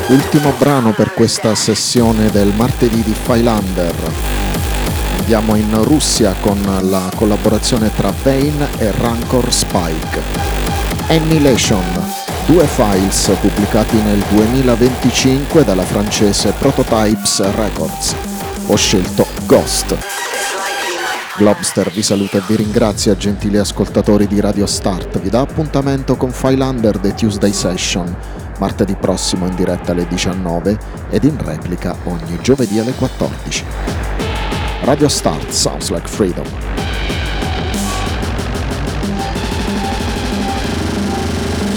Ultimo brano per questa sessione del martedì di Phylander. Andiamo in Russia con la collaborazione tra Vane e Rancor Spike. Annihilation, 2 files pubblicati nel 2025 dalla francese Prototypes Records. Ho scelto Ghost. Globster vi saluta e vi ringrazia, gentili ascoltatori di Radio Start. Vi dà appuntamento con Phylander The Tuesday Session, martedì prossimo in diretta alle 19 ed in replica ogni giovedì alle 14. Radio Start sounds like freedom.